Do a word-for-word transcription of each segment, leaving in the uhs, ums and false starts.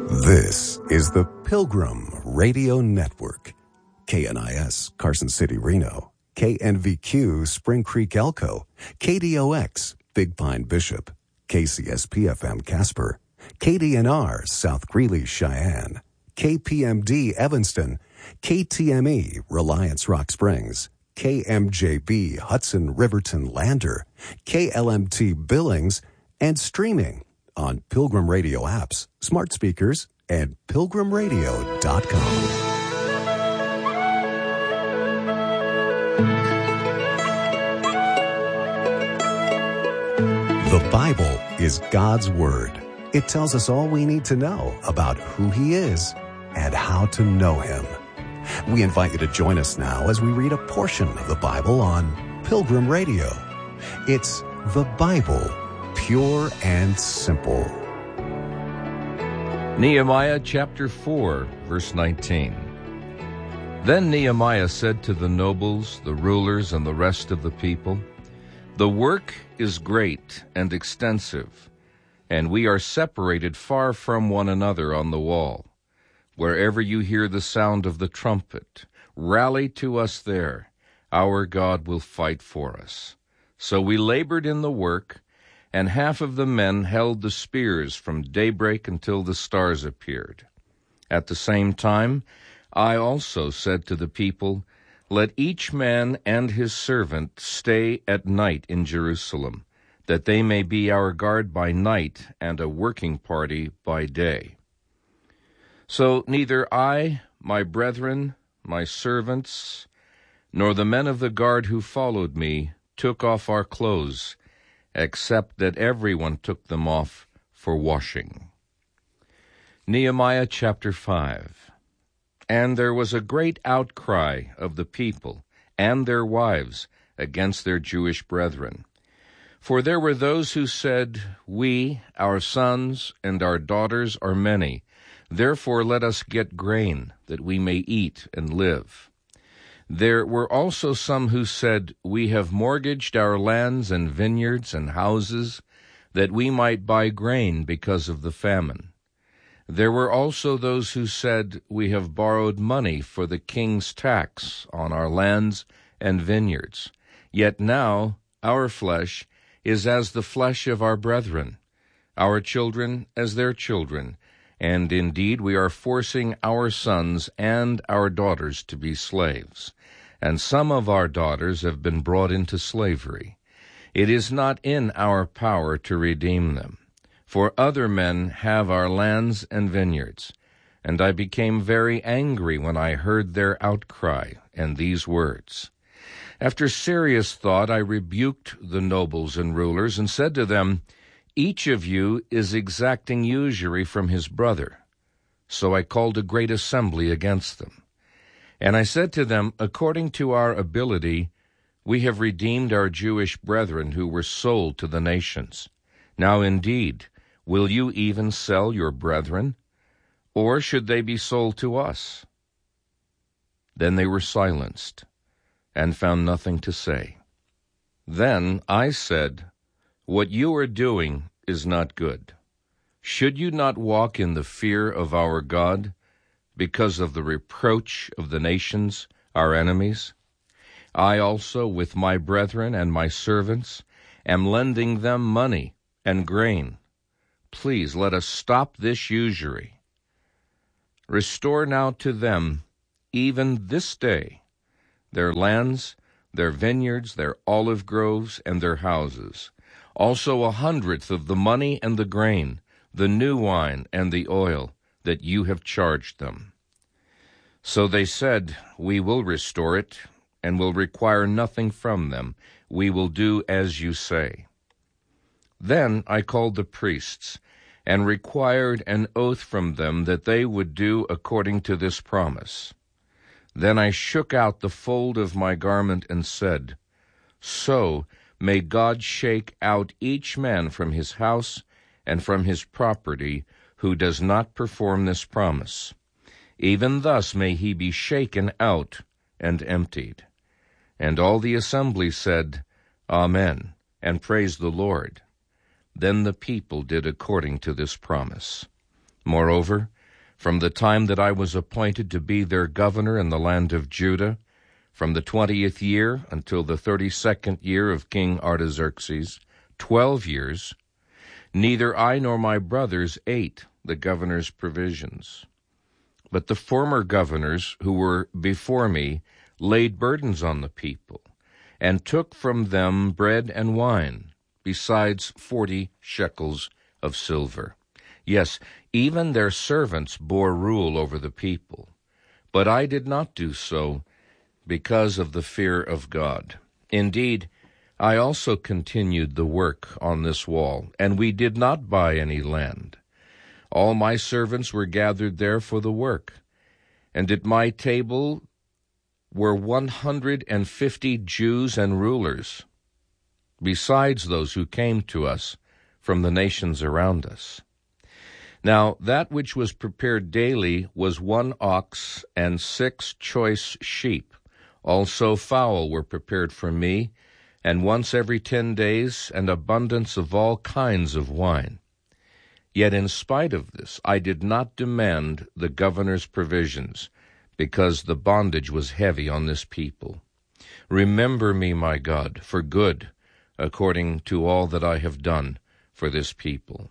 This is the Pilgrim Radio Network. K N I S, Carson City, Reno. K N V Q, Spring Creek, Elko. K D O X, Big Pine, Bishop. K C S P F M, Casper. K D N R, South Greeley, Cheyenne. K P M D, Evanston. K T M E, Reliance, Rock Springs. K M J B, Hudson, Riverton, Lander. K L M T, Billings. And streaming on Pilgrim Radio apps, smart speakers, and pilgrim radio dot com. The Bible is God's Word. It tells us all we need to know about who He is and how to know Him. We invite you to join us now as we read a portion of the Bible on Pilgrim Radio. It's the Bible, pure and simple. Nehemiah chapter four, verse nineteen. Then Nehemiah said to the nobles, the rulers, and the rest of the people, "The work is great and extensive, and we are separated far from one another on the wall. Wherever you hear the sound of the trumpet, rally to us there. Our God will fight for us." So we labored in the work, and half of the men held the spears from daybreak until the stars appeared. At the same time, I also said to the people, "Let each man and his servant stay at night in Jerusalem, that they may be our guard by night and a working party by day." So neither I, my brethren, my servants, nor the men of the guard who followed me took off our clothes, except that everyone took them off for washing. Nehemiah chapter five. And there was a great outcry of the people and their wives against their Jewish brethren. For there were those who said, "We, our sons, and our daughters are many. Therefore let us get grain, that we may eat and live." There were also some who said, "We have mortgaged our lands and vineyards and houses, that we might buy grain because of the famine." There were also those who said, "We have borrowed money for the king's tax on our lands and vineyards. Yet now our flesh is as the flesh of our brethren, our children as their children, and indeed we are forcing our sons and our daughters to be slaves, and some of our daughters have been brought into slavery. It is not in our power to redeem them, for other men have our lands and vineyards." And I became very angry when I heard their outcry and these words. After serious thought, I rebuked the nobles and rulers and said to them, "Each of you is exacting usury from his brother." So I called a great assembly against them. And I said to them, "According to our ability, we have redeemed our Jewish brethren who were sold to the nations. Now indeed, will you even sell your brethren? Or should they be sold to us?" Then they were silenced and found nothing to say. Then I said, "What you are doing is not good. Should you not walk in the fear of our God because of the reproach of the nations, our enemies? I also, with my brethren and my servants, am lending them money and grain. Please let us stop this usury. Restore now to them, even this day, their lands, their vineyards, their olive groves, and their houses, also a hundredth of the money and the grain, the new wine and the oil that you have charged them." So they said, "We will restore it, and will require nothing from them. We will do as you say." Then I called the priests, and required an oath from them that they would do according to this promise. Then I shook out the fold of my garment and said, "So may God shake out each man from his house and from his property who does not perform this promise. Even thus may he be shaken out and emptied." And all the assembly said, "Amen," and praised the Lord. Then the people did according to this promise. Moreover, from the time that I was appointed to be their governor in the land of Judah, from the twentieth year until the thirty-second year of King Artaxerxes, twelve years, neither I nor my brothers ate the governor's provisions. But the former governors who were before me laid burdens on the people, and took from them bread and wine, besides forty shekels of silver. Yes, even their servants bore rule over the people. But I did not do so because of the fear of God. Indeed, I also continued the work on this wall, and we did not buy any land. All my servants were gathered there for the work, and at my table were one hundred and fifty Jews and rulers, besides those who came to us from the nations around us. Now that which was prepared daily was one ox and six choice sheep. Also fowl were prepared for me, and once every ten days an abundance of all kinds of wine. Yet in spite of this I did not demand the governor's provisions, because the bondage was heavy on this people. Remember me, my God, for good, according to all that I have done for this people.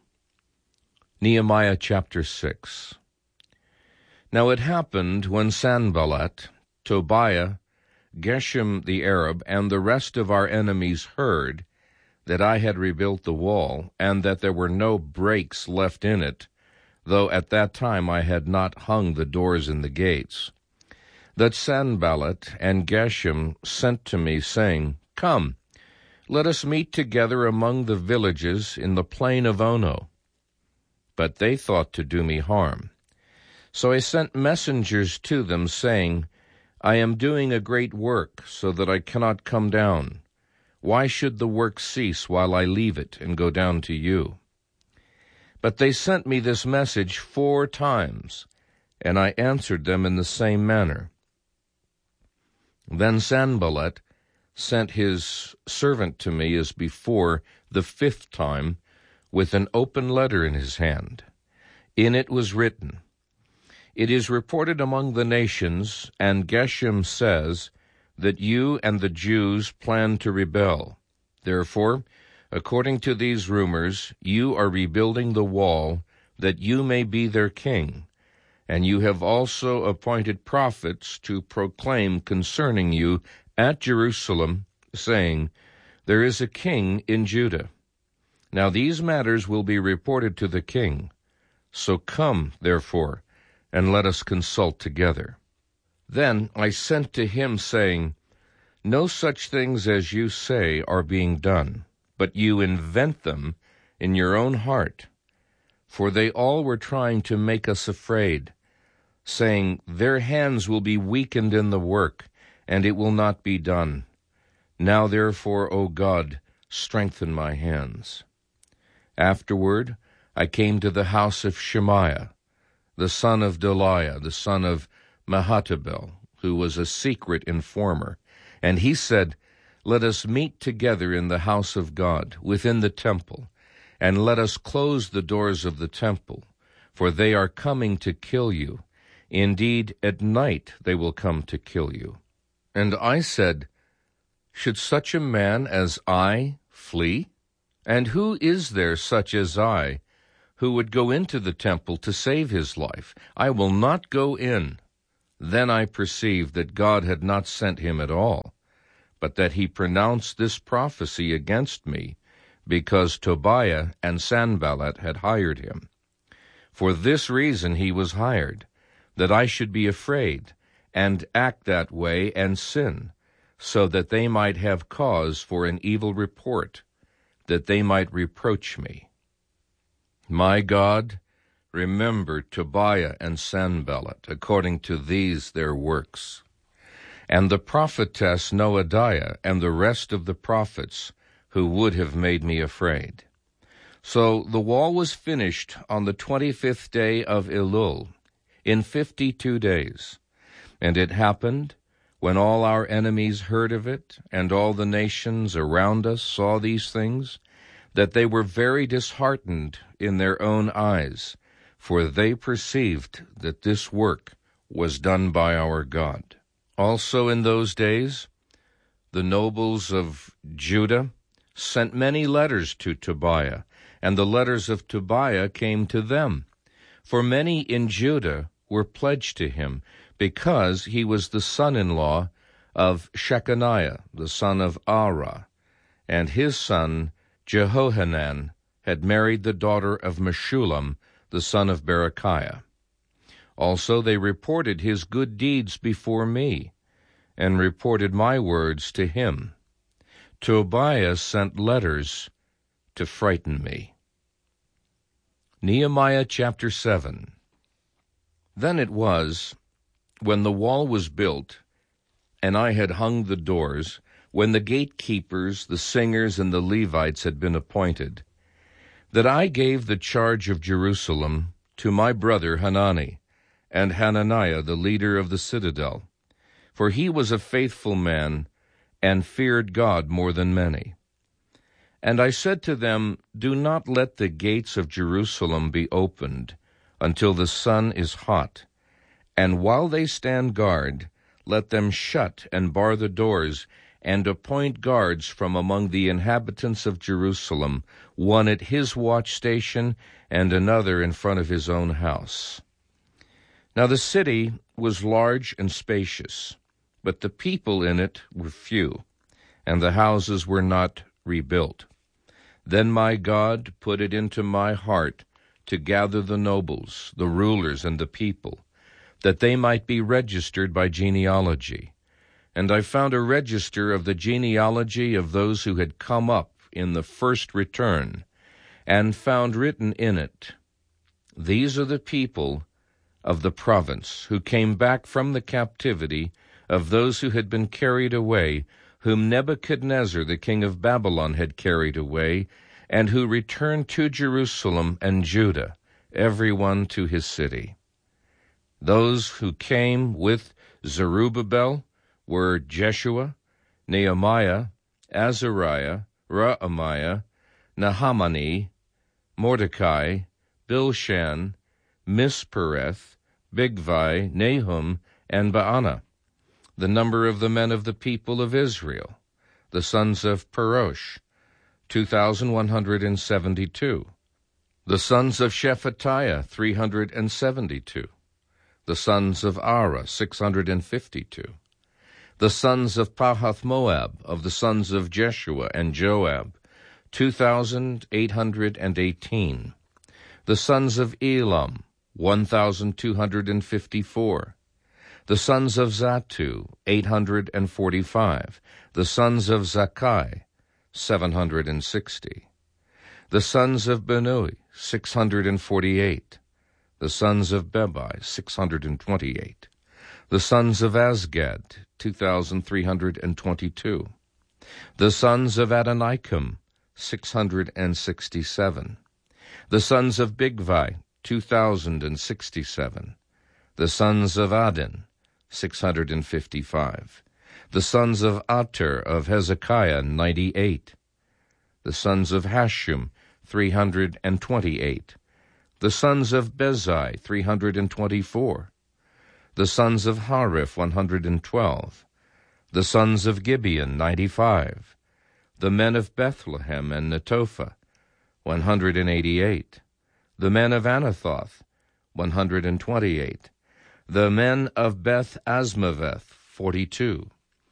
Nehemiah chapter six. Now it happened when Sanballat, Tobiah, Geshem the Arab, and the rest of our enemies heard that I had rebuilt the wall, and that there were no breaks left in it, though at that time I had not hung the doors and the gates, that Sanballat and Geshem sent to me, saying, Come, let us meet together among the villages in the plain of Ono. But they thought to do me harm. So I sent messengers to them, saying, I am doing a great work, so that I cannot come down. Why should the work cease while I leave it and go down to you? But they sent me this message four times, and I answered them in the same manner. Then Sanballat sent his servant to me as before the fifth time, with an open letter in his hand. In it was written, It is reported among the nations, and Geshem says, that you and the Jews plan to rebel. Therefore, according to these rumors, you are rebuilding the wall, that you may be their king. And you have also appointed prophets to proclaim concerning you at Jerusalem, saying, There is a king in Judah. Now these matters will be reported to the king. So come, therefore, and let us consult together. Then I sent to him, saying, No such things as you say are being done, but you invent them in your own heart. For they all were trying to make us afraid, saying, Their hands will be weakened in the work, and it will not be done. Now therefore, O God, strengthen my hands. Afterward I came to the house of Shemaiah, the son of Delaiah, the son of Mehetabel, who was a secret informer, and he said, Let us meet together in the house of God, within the temple, and let us close the doors of the temple, for they are coming to kill you. Indeed, at night they will come to kill you. And I said, Should such a man as I flee? And who is there such as I, who would go into the temple to save his life? I will not go in. Then I perceived that God had not sent him at all, but that he pronounced this prophecy against me, because Tobiah and Sanballat had hired him. For this reason he was hired, that I should be afraid, and act that way and sin, so that they might have cause for an evil report, that they might reproach me. My God, remember Tobiah and Sanballat, according to these their works, and the prophetess Noadiah, and the rest of the prophets, who would have made me afraid. So the wall was finished on the twenty-fifth day of Elul, in fifty-two days. And it happened, when all our enemies heard of it, and all the nations around us saw these things, that they were very disheartened in their own eyes, for they perceived that this work was done by our God. Also in those days, the nobles of Judah sent many letters to Tobiah, and the letters of Tobiah came to them. For many in Judah were pledged to him, because he was the son-in-law of Shechaniah, the son of Arah, and his son Jehohanan had married the daughter of Meshullam, the son of Berechiah. Also they reported his good deeds before me, and reported my words to him. Tobiah sent letters to frighten me. Nehemiah chapter seven. Then it was, when the wall was built, and I had hung the doors, when the gatekeepers, the singers, and the Levites had been appointed, that I gave the charge of Jerusalem to my brother Hanani, and Hananiah the leader of the citadel, for he was a faithful man, and feared God more than many. And I said to them, Do not let the gates of Jerusalem be opened until the sun is hot, and while they stand guard, let them shut and bar the doors, and appoint guards from among the inhabitants of Jerusalem, one at his watch station, and another in front of his own house. Now the city was large and spacious, but the people in it were few, and the houses were not rebuilt. Then my God put it into my heart to gather the nobles, the rulers, and the people, that they might be registered by genealogy. And I found a register of the genealogy of those who had come up in the first return, and found written in it, These are the people of the province, who came back from the captivity of those who had been carried away, whom Nebuchadnezzar the king of Babylon had carried away, and who returned to Jerusalem and Judah, every one to his city. Those who came with Zerubbabel were Jeshua, Nehemiah, Azariah, Raamiah, Nahamani, Mordecai, Bilshan, Mispereth, Bigvai, Nahum, and Baanah. The number of the men of the people of Israel, the sons of Perosh, two thousand one hundred seventy-two. The sons of Shephatiah, three hundred seventy-two. The sons of Arah, six hundred fifty-two. The sons of Pahath-Moab, of the sons of Jeshua and Joab, two thousand eight hundred eighteen. The sons of Elam, one thousand two hundred fifty-four. The sons of Zattu, eight hundred forty-five. The sons of Zakkai, seven hundred sixty. The sons of Benui, six hundred forty-eight. The sons of Bebai, six hundred twenty-eight. The sons of Azgad, two thousand three hundred twenty-two. The sons of Adonikam, six hundred sixty-seven. The sons of Bigvai, two thousand sixty-seven. The sons of Adin, six hundred fifty-five. The sons of Ater of Hezekiah, ninety-eight. The sons of Hashum, three hundred twenty-eight. The sons of Bezai, three hundred twenty-four. The sons of Hariph, one hundred twelve. The sons of Gibeon, ninety-five. The men of Bethlehem and Netophah, one hundred eighty-eight. The men of Anathoth, one hundred twenty-eight. The men of Beth Asmaveth, forty-two.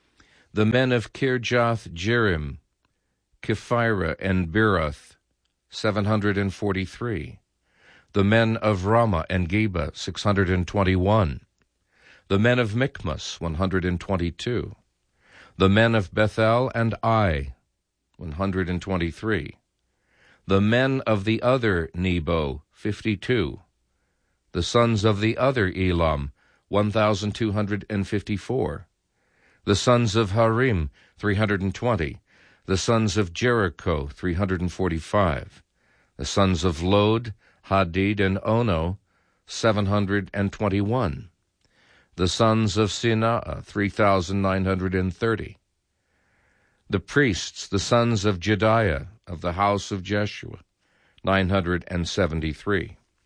The men of Kirjath Jearim, Kephirah, and Beeroth, seven hundred forty-three. The men of Ramah and Geba, six hundred twenty-one. The men of Michmas, one hundred twenty-two. The men of Bethel and Ai, one hundred twenty-three. The men of the other Nebo, fifty-two. The sons of the other Elam, one thousand two hundred fifty-four. The sons of Harim, three hundred twenty. The sons of Jericho, three hundred forty-five. The sons of Lod, Hadid, and Ono, seven hundred twenty-one. The sons of Sinaa, three thousand nine hundred thirty. The priests, the sons of Jediah, of the house of Jeshua, nine hundred seventy-three.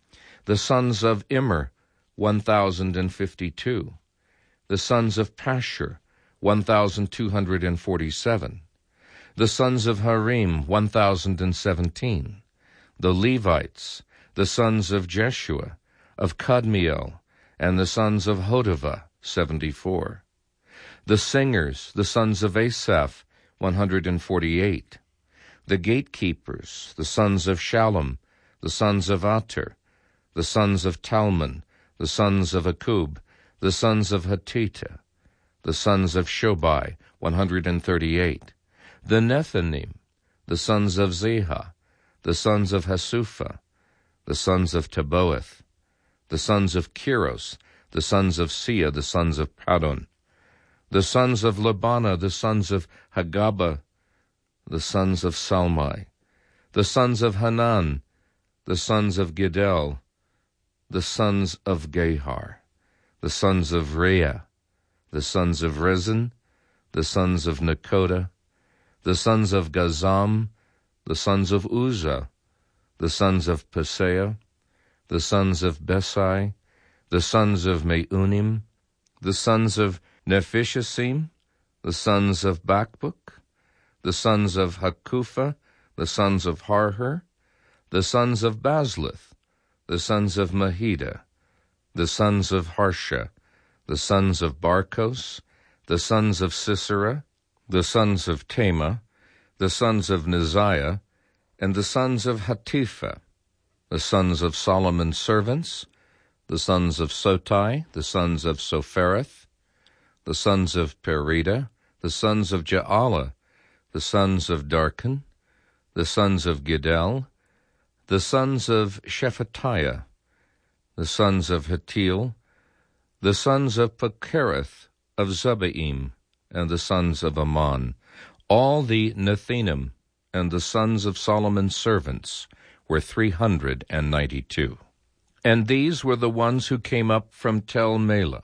The sons of Immer, one thousand fifty-two. The sons of Pashur, one thousand two hundred forty-seven. The sons of Harim, one thousand seventeen. The Levites, the sons of Jeshua, of Kadmiel, and the sons of Hodavah, seventy-four. The singers, the sons of Asaph, one hundred forty-eight. The gatekeepers, the sons of Shallum, the sons of Ater, the sons of Talmon, the sons of Akub, the sons of Hatita, the sons of Shobai, one hundred thirty-eight. The Nethanim, the sons of Zehah, the sons of Hasupha, the sons of Taboeth, the sons of Kiros, the sons of Sia, the sons of Padon, the sons of Labana, the sons of Hagaba, the sons of Salmai, the sons of Hanan, the sons of Gidel, the sons of Gehar, the sons of Reah, the sons of Rezin, the sons of Nekoda, the sons of Gazam, the sons of Uzzah, the sons of Paseah, the sons of Besai, the sons of Meunim, the sons of Nephishtim, the sons of Bakbuk, the sons of Hakupha, the sons of Harher, the sons of Bazlith, the sons of Mahida, the sons of Harsha, the sons of Barkos, the sons of Sisera, the sons of Tema, the sons of Neziah, and the sons of Hatipha, the sons of Solomon's servants, the sons of Sotai, the sons of Sophereth, the sons of Perida, the sons of Jaala, the sons of Darkon, the sons of Gidel, the sons of Shephatiah, the sons of Hattil, the sons of Pechereth of Zebaim, and the sons of Ammon. All the Nethinim and the sons of Solomon's servants were three hundred and ninety-two. And these were the ones who came up from Tel Melah,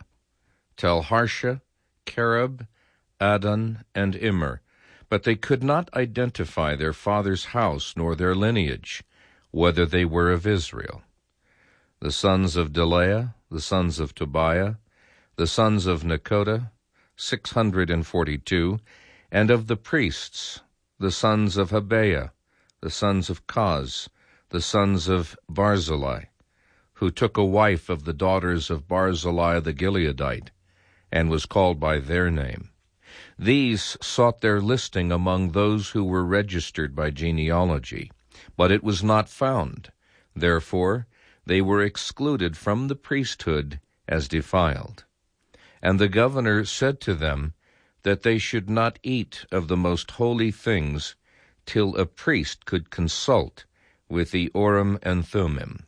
Tel Harsha, Kerub, Adon, and Immer, but they could not identify their father's house nor their lineage, whether they were of Israel. The sons of Delaiah, the sons of Tobiah, the sons of Nekoda, six hundred and forty-two, and of the priests, the sons of Habeah, the sons of Kaz, the sons of Barzillai, who took a wife of the daughters of Barzillai the Gileadite, and was called by their name. These sought their listing among those who were registered by genealogy, but it was not found. Therefore, they were excluded from the priesthood as defiled. And the governor said to them that they should not eat of the most holy things till a priest could consult with the Urim and Thummim.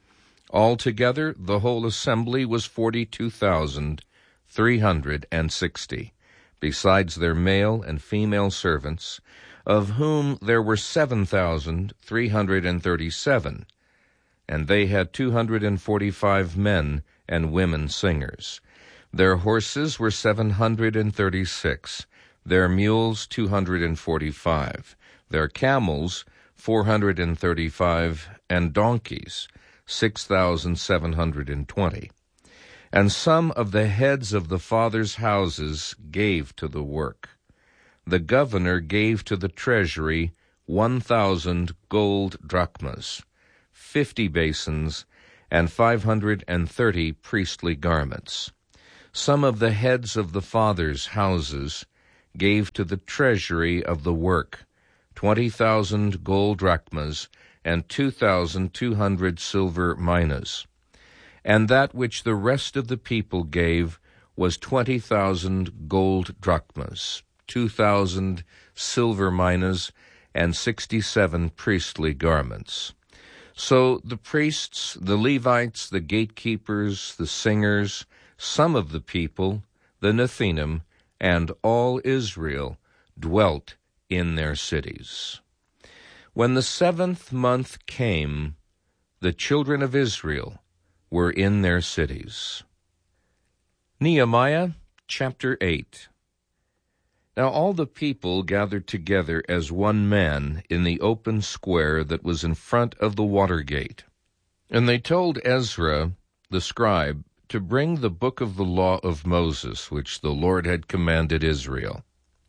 Altogether, the whole assembly was forty-two thousand three hundred and sixty, besides their male and female servants, of whom there were seven thousand three hundred and thirty-seven, and they had two hundred and forty-five men and women singers. Their horses were seven hundred and thirty-six, their mules two hundred and forty-five, their camels four hundred and thirty-five, and donkeys six thousand seven hundred and twenty. And some of the heads of the fathers' houses gave to the work. The governor gave to the treasury one thousand gold drachmas, fifty basins, and five hundred and thirty priestly garments. Some of the heads of the fathers' houses gave to the treasury of the work twenty thousand gold drachmas and two thousand two hundred silver minas. And that which the rest of the people gave was twenty thousand gold drachmas, two thousand silver minas, and sixty-seven priestly garments. So the priests, the Levites, the gatekeepers, the singers, some of the people, the Nethinim, and all Israel dwelt in their cities. When the seventh month came, the children of Israel were in their cities. Nehemiah chapter eight. Now all the people gathered together as one man in the open square that was in front of the water gate. And they told Ezra the scribe to bring the book of the law of Moses, which the Lord had commanded Israel.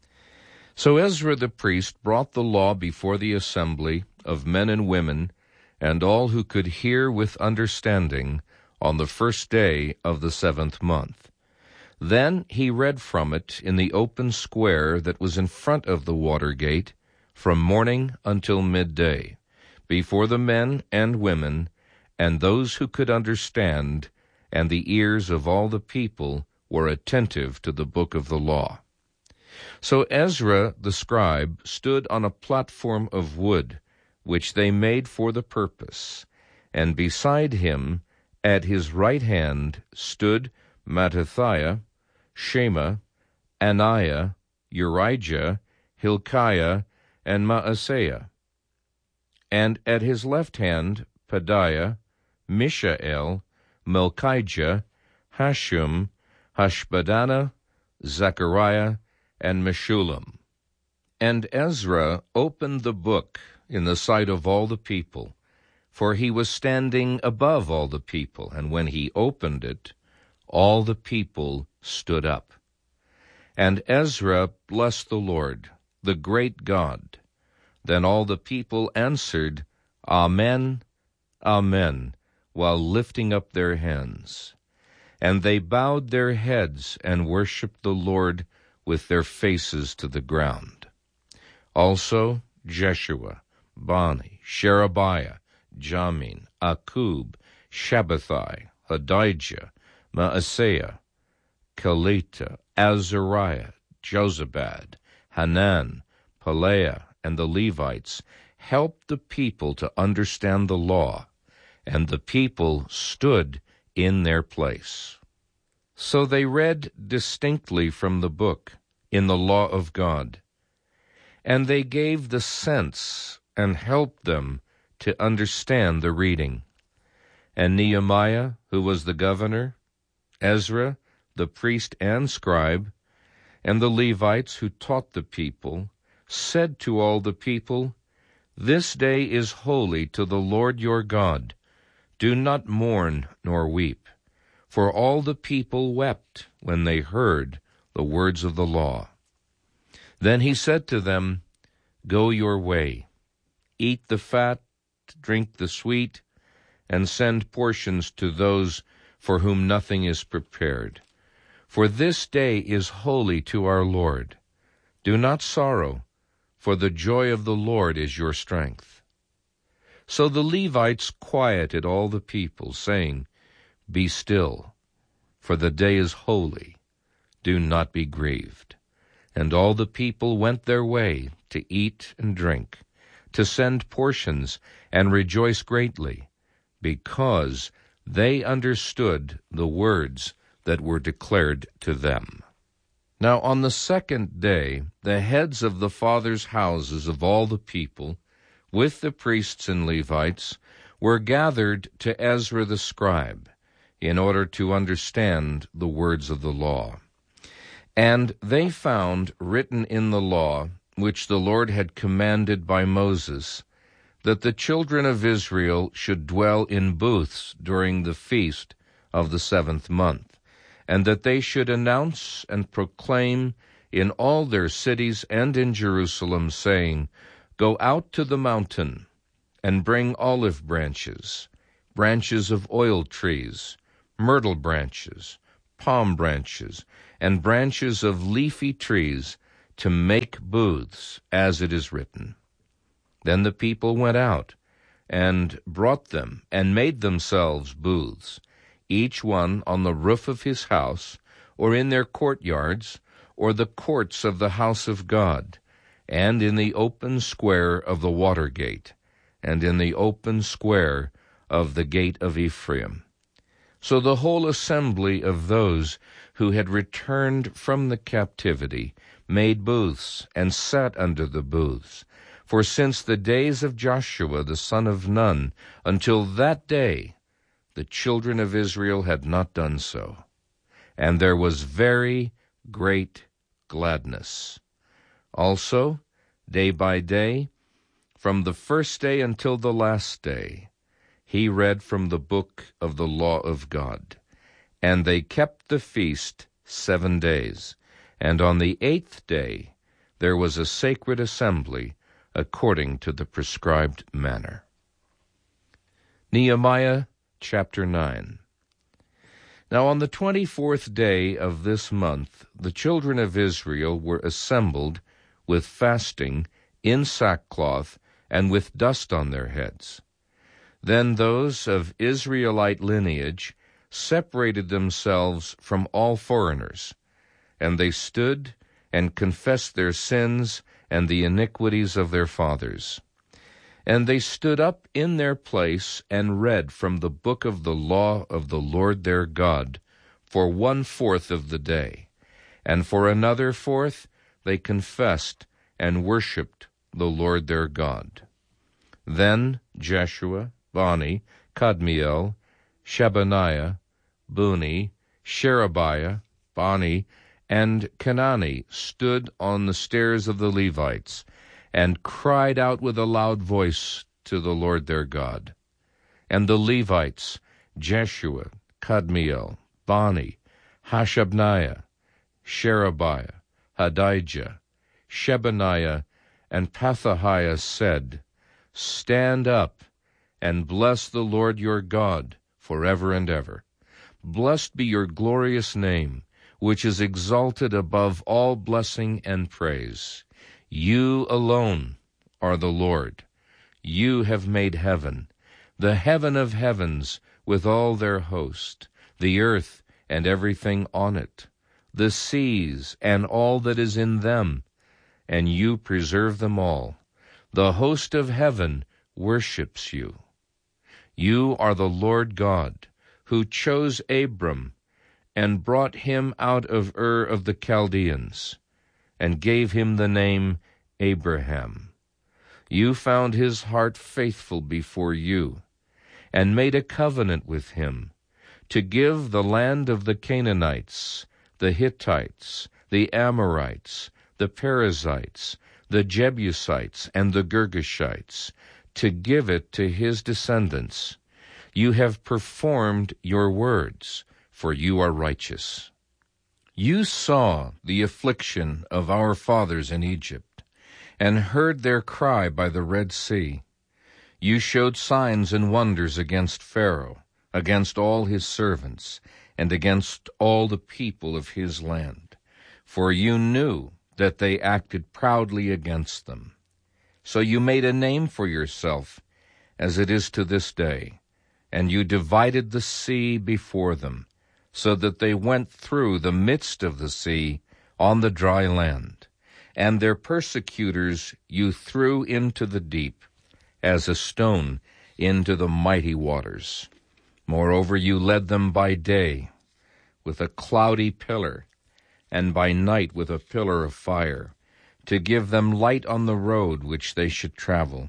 So Ezra the priest brought the law before the assembly of men and women, and all who could hear with understanding, on the first day of the seventh month. Then he read from it in the open square that was in front of the water gate, from morning until midday, before the men and women, and those who could understand, and the ears of all the people were attentive to the book of the law. So Ezra the scribe stood on a platform of wood, which they made for the purpose, and beside him, at his right hand, stood Mattithiah, Shema, Ananiah, Urijah, Hilkiah, and Maaseiah. And at his left hand, Pedaiah, Mishael, Malchijah, Hashum, Hashbaddanah, Zechariah, and Meshullam. And Ezra opened the book in the sight of all the people, for he was standing above all the people, and when he opened it, all the people stood up. And Ezra blessed the Lord, the great God. Then all the people answered, Amen, Amen, while lifting up their hands. And they bowed their heads and worshipped the Lord with their faces to the ground. Also Jeshua, Bani, Sherebiah, Jamin, Akub, Shabbathai, Hodijah, Maaseiah, Kelita, Azariah, Jozabad, Hanan, Pelaiah, and the Levites helped the people to understand the law, and the people stood in their place. So they read distinctly from the book in the law of God, and they gave the sense and helped them to understand the reading. And Nehemiah, who was the governor, Ezra, the priest and scribe, and the Levites who taught the people, said to all the people, This day is holy to the Lord your God. Do not mourn nor weep. For all the people wept when they heard the words of the law. Then he said to them, Go your way, eat the fat, drink the sweet, and send portions to those for whom nothing is prepared. For this day is holy to our Lord. Do not sorrow, for the joy of the Lord is your strength. So the Levites quieted all the people, saying, Be still, for the day is holy. Do not be grieved. And all the people went their way to eat and drink, to send portions and rejoice greatly, because they understood the words that were declared to them. Now on the second day, the heads of the fathers' houses of all the people, with the priests and Levites, were gathered to Ezra the scribe, in order to understand the words of the law. And they found written in the law, which the Lord had commanded by Moses, that the children of Israel should dwell in booths during the feast of the seventh month, and that they should announce and proclaim in all their cities and in Jerusalem, saying, Go out to the mountain, and bring olive branches, branches of oil trees, myrtle branches, palm branches, and branches of leafy trees, to make booths, as it is written. Then the people went out, and brought them, and made themselves booths, each one on the roof of his house, or in their courtyards, or the courts of the house of God, and in the open square of the water gate, and in the open square of the gate of Ephraim. So the whole assembly of those who had returned from the captivity made booths, and sat under the booths. For since the days of Joshua the son of Nun, until that day, the children of Israel had not done so. And there was very great gladness. Also, day by day, from the first day until the last day, he read from the book of the law of God. And they kept the feast seven days. And on the eighth day there was a sacred assembly according to the prescribed manner. Nehemiah chapter nine. Now on the twenty-fourth day of this month the children of Israel were assembled with fasting, in sackcloth, and with dust on their heads. Then those of Israelite lineage separated themselves from all foreigners, and they stood and confessed their sins and the iniquities of their fathers. And they stood up in their place and read from the book of the law of the Lord their God for one-fourth of the day, and for another fourth they confessed and worshipped the Lord their God. Then Jeshua, Bani, Kadmiel, Shebaniah, Buni, Sherebiah, Bani, and Kenani stood on the stairs of the Levites, and cried out with a loud voice to the Lord their God. And the Levites, Jeshua, Kadmiel, Bani, Hashabniah, Sherebiah, Hadijah, Shebaniah, and Pethahiah said, Stand up, and bless the Lord your God forever and ever. Blessed be your glorious name, which is exalted above all blessing and praise. You alone are the Lord. You have made heaven, the heaven of heavens with all their host, the earth and everything on it, the seas and all that is in them, and you preserve them all. The host of heaven worships you. You are the Lord God, who chose Abram and brought him out of Ur of the Chaldeans, and gave him the name Abraham. You found his heart faithful before you, and made a covenant with him, to give the land of the Canaanites, the Hittites, the Amorites, the Perizzites, the Jebusites, and the Girgashites, to give it to his descendants. You have performed your words, for you are righteous. You saw the affliction of our fathers in Egypt, and heard their cry by the Red Sea. You showed signs and wonders against Pharaoh, against all his servants, and against all the people of his land, for you knew that they acted proudly against them. So you made a name for yourself, as it is to this day, and you divided the sea before them, so that they went through the midst of the sea on the dry land, and their persecutors you threw into the deep, as a stone into the mighty waters. Moreover, you led them by day with a cloudy pillar, and by night with a pillar of fire, to give them light on the road which they should travel.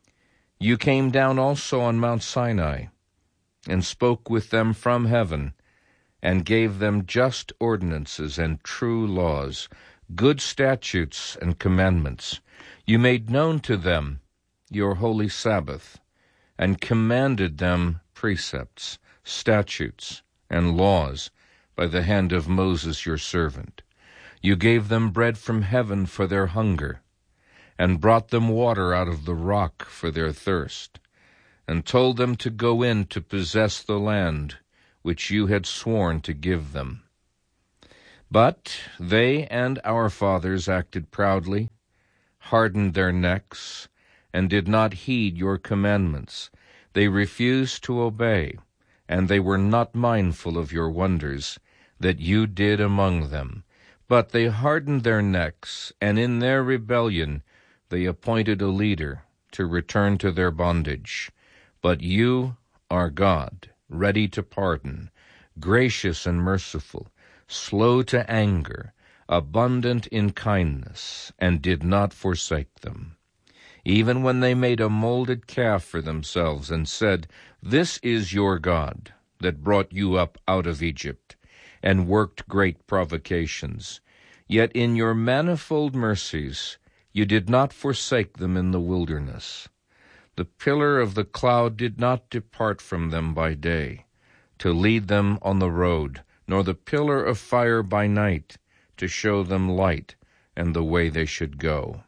You came down also on Mount Sinai, and spoke with them from heaven, and gave them just ordinances and true laws, good statutes and commandments. You made known to them your holy Sabbath, and commanded them precepts, statutes, and laws by the hand of Moses your servant. You gave them bread from heaven for their hunger, and brought them water out of the rock for their thirst, and told them to go in to possess the land which you had sworn to give them. But they and our fathers acted proudly, hardened their necks, and did not heed your commandments. They refused to obey, and they were not mindful of your wonders that you did among them. But they hardened their necks, and in their rebellion they appointed a leader to return to their bondage. But you are God, ready to pardon, gracious and merciful, slow to anger, abundant in kindness, and did not forsake them. Even when they made a molded calf for themselves and said, This is your God, that brought you up out of Egypt, and worked great provocations. Yet in your manifold mercies you did not forsake them in the wilderness. The pillar of the cloud did not depart from them by day, to lead them on the road, nor the pillar of fire by night, to show them light and the way they should go.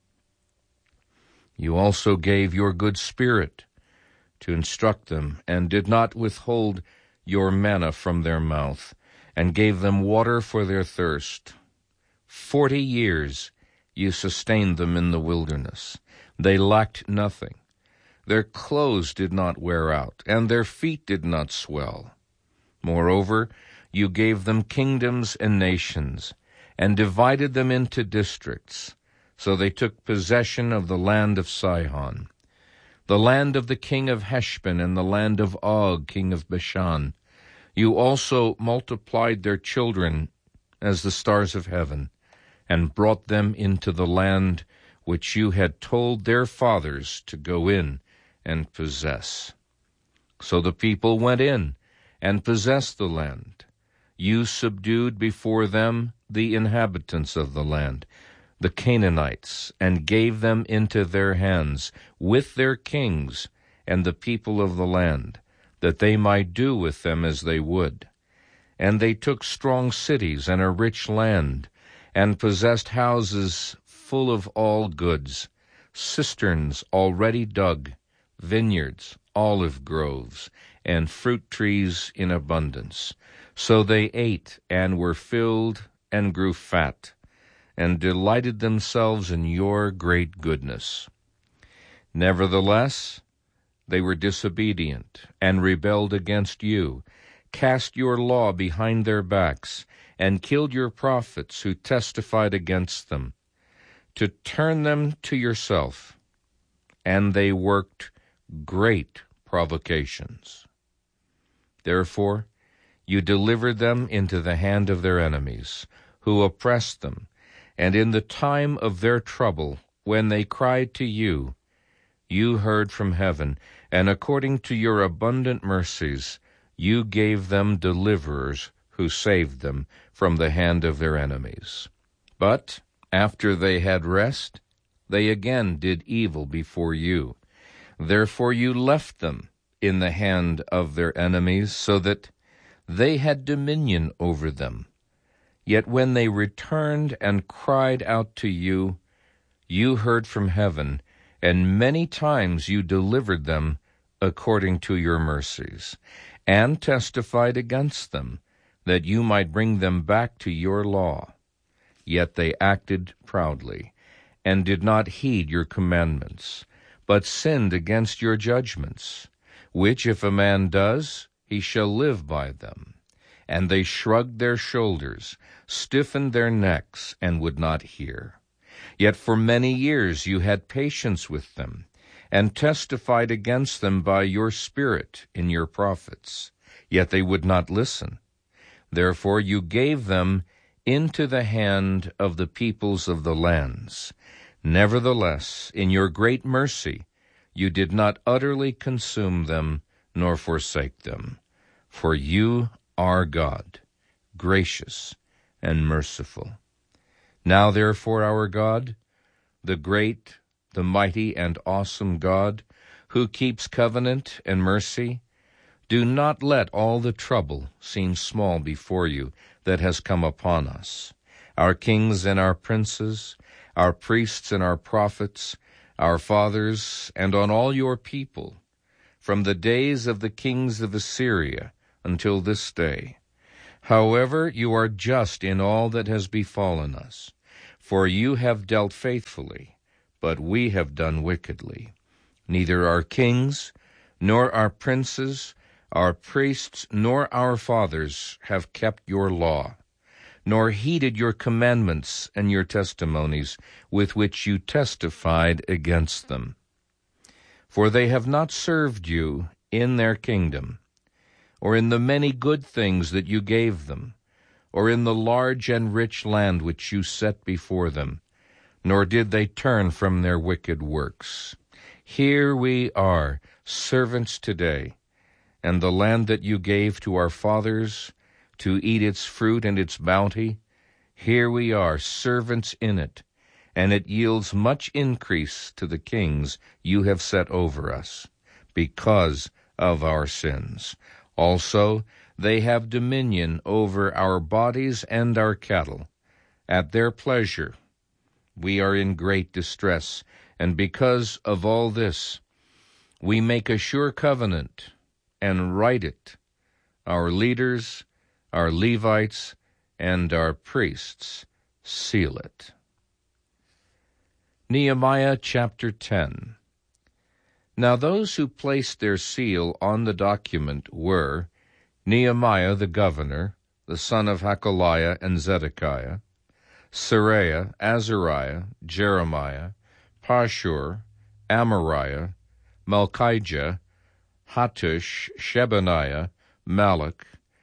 You also gave your good Spirit to instruct them, and did not withhold your manna from their mouth, and gave them water for their thirst. Forty years you sustained them in the wilderness. They lacked nothing. Their clothes did not wear out, and their feet did not swell. Moreover, you gave them kingdoms and nations, and divided them into districts. So they took possession of the land of Sihon, the land of the king of Heshbon, and the land of Og, king of Bashan. You also multiplied their children as the stars of heaven, and brought them into the land which you had told their fathers to go in and possess. So the people went in and possessed the land. You subdued before them the inhabitants of the land, the Canaanites, and gave them into their hands with their kings and the people of the land, that they might do with them as they would. And they took strong cities and a rich land, and possessed houses full of all goods, cisterns already dug, vineyards, olive groves, and fruit trees in abundance. So they ate and were filled and grew fat, and delighted themselves in your great goodness. Nevertheless, they were disobedient and rebelled against you, cast your law behind their backs, and killed your prophets who testified against them, to turn them to yourself, and they worked great provocations. Therefore, you delivered them into the hand of their enemies, who oppressed them, and in the time of their trouble, when they cried to you, you heard from heaven, and according to your abundant mercies, you gave them deliverers who saved them from the hand of their enemies. But after they had rest, they again did evil before you. Therefore you left them in the hand of their enemies, so that they had dominion over them. Yet when they returned and cried out to you, you heard from heaven, and many times you delivered them according to your mercies, and testified against them, that you might bring them back to your law. Yet they acted proudly, and did not heed your commandments, but sinned against your judgments, which if a man does, he shall live by them. And they shrugged their shoulders, stiffened their necks, and would not hear. Yet for many years you had patience with them, and testified against them by your Spirit in your prophets. Yet they would not listen. Therefore you gave them into the hand of the peoples of the lands. Nevertheless, in your great mercy, you did not utterly consume them, nor forsake them. For you are God, gracious and merciful. Now therefore, our God, the great, the mighty, and awesome God, who keeps covenant and mercy, do not let all the trouble seem small before you that has come upon us, our kings and our princes, our priests and our prophets, our fathers, and on all your people, from the days of the kings of Assyria until this day. However, you are just in all that has befallen us, for you have dealt faithfully, but we have done wickedly. Neither our kings, nor our princes, our priests, nor our fathers have kept your law, nor heeded your commandments and your testimonies with which you testified against them. For they have not served you in their kingdom, or in the many good things that you gave them, or in the large and rich land which you set before them, nor did they turn from their wicked works. Here we are, servants today, and the land that you gave to our fathers to eat its fruit and its bounty, here we are, servants in it, and it yields much increase to the kings you have set over us, because of our sins. Also, they have dominion over our bodies and our cattle. At their pleasure, we are in great distress, and because of all this, we make a sure covenant and write it. Our leaders, our Levites, and our priests seal it. Nehemiah chapter ten. Now those who placed their seal on the document were Nehemiah the governor, the son of Hakaliah and Zedekiah, Seraiah, Azariah, Jeremiah, Pashur, Amariah, Malchijah, Hattush, Shebaniah, Malach,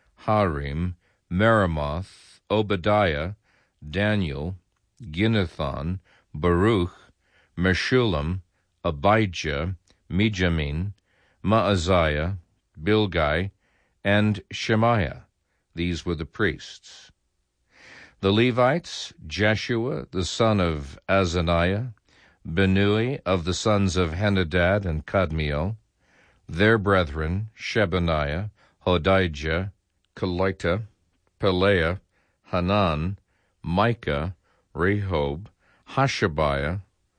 Harim, Meremoth, Obadiah, Daniel, Ginnethon, Baruch, Meshullam, Abijah, Mijamin, Maaziah, Bilgai, and Shemaiah. These were the priests. The Levites, Jeshua, the son of Azaniah, Benui of the sons of Henadad and Kadmiel, their brethren, Shebaniah, Hodijah, Kelita, Pelaiah, Hanan, Micah, Rehob, Hashabiah,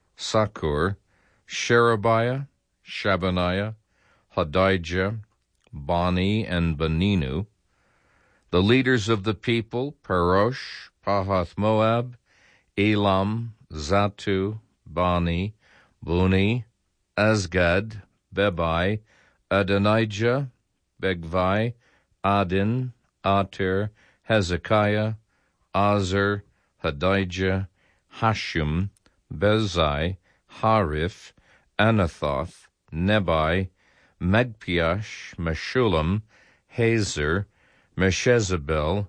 Sakur, Sherebiah, Shabaniah, Hodijah, Bani, and Beninu. The leaders of the people, Parosh, Pahath-Moab, Elam, Zatu, Bani, Buni, Azgad, Bebai, Adonijah, Begvai, Adin, Ater, Hezekiah, Azer, Hadijah, Hashum, Bezai, Harif, Anathoth, Nebai, Magpiash, Meshullam, Hazer, Meshezabel,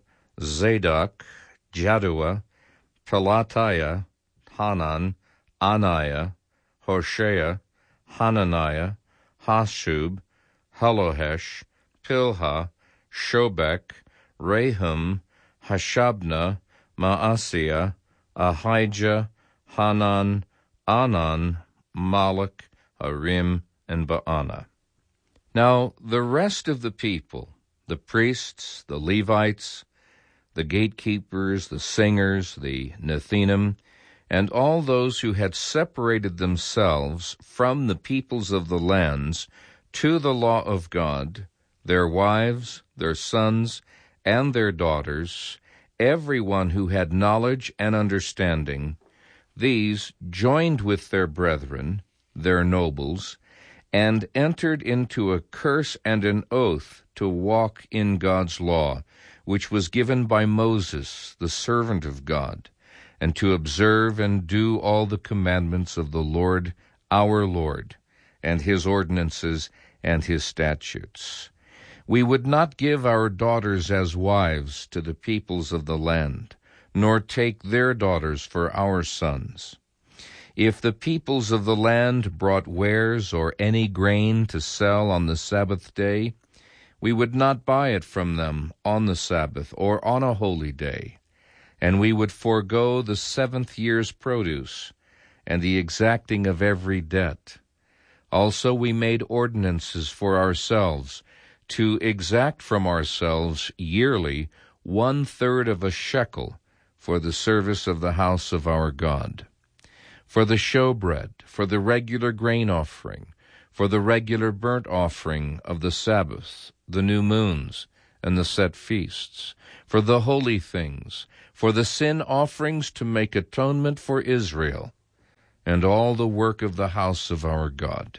Zadok, Jaddua, Pelatiah, Hanan, Anaiah, Hoshea, Hananiah, Hashub, Halohesh, Pilha, Shobek, Rehum, Hashabna, Maaseiah, Ahijah, Hanan, Anan, Malach, Harim, and Baana. Now the rest of the people, the priests, the Levites, the gatekeepers, the singers, the Nethinim, and all those who had separated themselves from the peoples of the lands to the law of God, their wives, their sons, and their daughters, everyone who had knowledge and understanding, these joined with their brethren, their nobles, and entered into a curse and an oath to walk in God's law, which was given by Moses, the servant of God, and to observe and do all the commandments of the Lord, our Lord, and his ordinances and his statutes. We would not give our daughters as wives to the peoples of the land, nor take their daughters for our sons. If the peoples of the land brought wares or any grain to sell on the Sabbath day, we would not buy it from them on the Sabbath or on a holy day, and we would forego the seventh year's produce and the exacting of every debt. Also we made ordinances for ourselves to exact from ourselves yearly one-third of a shekel for the service of the house of our God, for the showbread, for the regular grain offering, for the regular burnt offering of the Sabbath, the new moons, and the set feasts, for the holy things, for the sin offerings to make atonement for Israel, and all the work of the house of our God.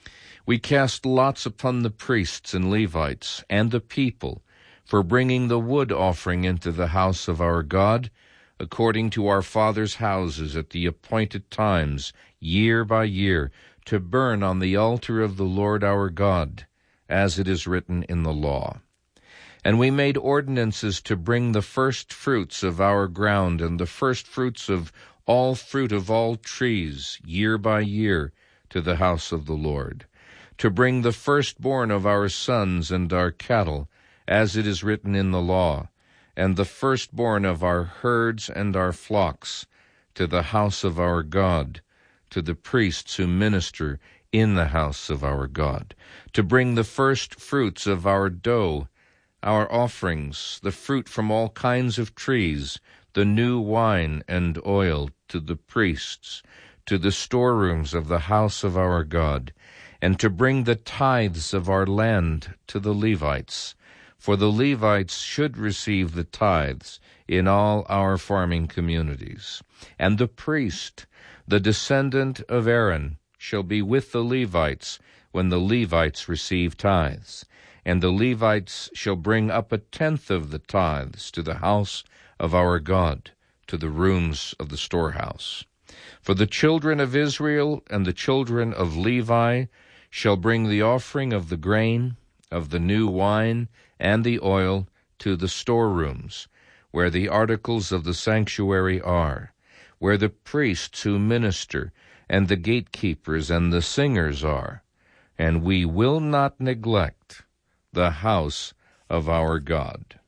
We cast lots upon the priests and Levites and the people for bringing the wood offering into the house of our God, according to our fathers' houses at the appointed times, year by year, to burn on the altar of the Lord our God, as it is written in the law. And we made ordinances to bring the first fruits of our ground and the first fruits of all fruit of all trees, year by year, to the house of the Lord, to bring the firstborn of our sons and our cattle, as it is written in the law, and the firstborn of our herds and our flocks, to the house of our God, to the priests who minister in the house of our God, to bring the first fruits of our dough, our offerings, the fruit from all kinds of trees, the new wine and oil to the priests, to the storerooms of the house of our God, and to bring the tithes of our land to the Levites. For the Levites should receive the tithes in all our farming communities. And the priest, the descendant of Aaron, shall be with the Levites when the Levites receive tithes. And the Levites shall bring up a tenth of the tithes to the house of our God, to the rooms of the storehouse. For the children of Israel and the children of Levi shall bring the offering of the grain, of the new wine, and the oil to the storerooms, where the articles of the sanctuary are, where the priests who minister, and the gatekeepers and the singers are, and we will not neglect the house of our God.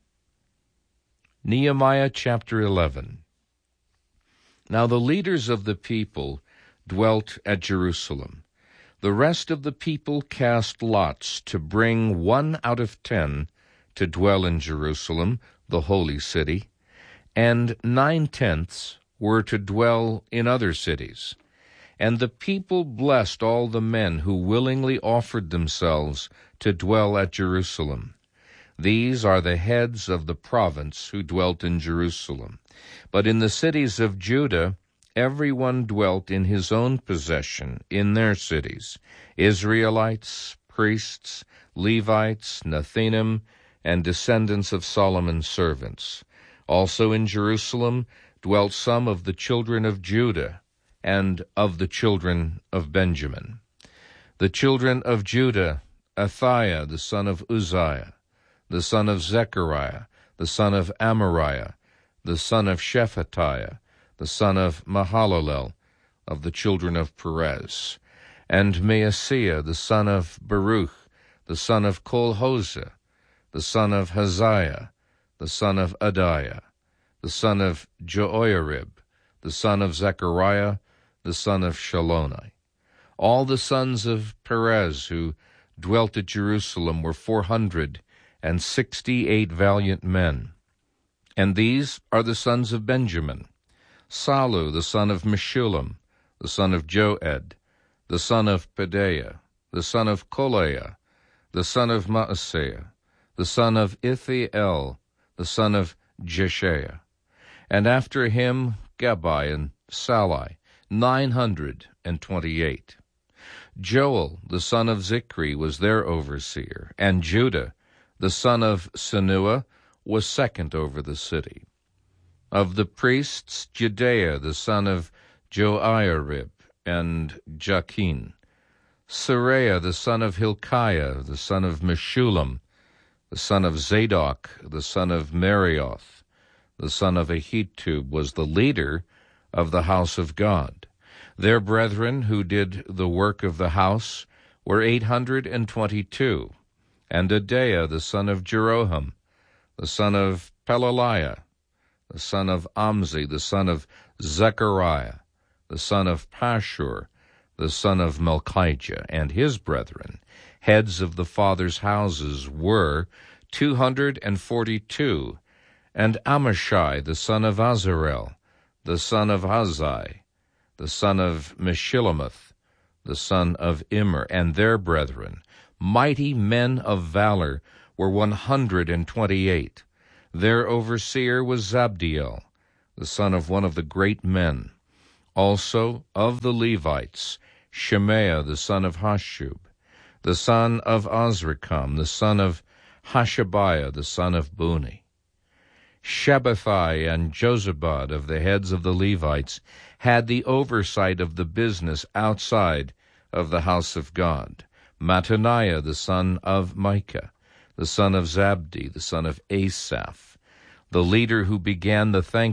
Nehemiah chapter eleven. Now the leaders of the people dwelt at Jerusalem. The rest of the people cast lots to bring one out of ten to dwell in Jerusalem, the holy city, and nine-tenths were to dwell in other cities. And the people blessed all the men who willingly offered themselves to dwell at Jerusalem. These are the heads of the province who dwelt in Jerusalem. But in the cities of Judah, everyone dwelt in his own possession in their cities, Israelites, priests, Levites, Nethinim, and descendants of Solomon's servants. Also in Jerusalem dwelt some of the children of Judah and of the children of Benjamin. The children of Judah, Athaiah the son of Uzziah, the son of Zechariah, the son of Amariah, the son of Shephatiah, the son of Mahalalel, of the children of Perez, and Maaseiah the son of Baruch, the son of Kol-Hoseh, the son of Haziah, the son of Adiah, the son of Joiarib, the son of Zechariah, the son of Shaloni. All the sons of Perez who dwelt at Jerusalem were four hundred and sixty-eight valiant men. And these are the sons of Benjamin: Salu the son of Meshullam, the son of Joed, the son of Pedaiah, the son of Kolaiah, the son of Maaseiah, the son of Ithiel, the son of Jeshiah. And after him Gabai and Salai, nine hundred and twenty-eight. Joel, the son of Zichri, was their overseer, and Judah, the son of Senua, was second over the city. Of the priests, Jedaiah, the son of Joiarib, and Jachin. Seraiah, the son of Hilkiah, the son of Meshullam, the son of Zadok, the son of Merioth, the son of Ahitub, was the leader of the house of God. Their brethren who did the work of the house were eight hundred and twenty-two. And Adaiah, the son of Jeroham, the son of Pelaliah, the son of Amzi, the son of Zechariah, the son of Pashur, the son of Malchijah, and his brethren, heads of the fathers' houses, were two hundred and forty-two. And Amashai, the son of Azarel, the son of Azai, the son of Meshillemeth, the son of Immer, and their brethren, mighty men of valor, were one hundred and twenty-eight. Their overseer was Zabdiel, the son of one of the great men. Also of the Levites, Shemaiah, the son of Hashub, the son of Azrikam, the son of Hashabiah, the son of Buni. Shabbathai and Jozabad, of the heads of the Levites, had the oversight of the business outside of the house of God. Mattaniah, the son of Micah, the son of Zabdi, the son of Asaph, the leader who began the thanksgiving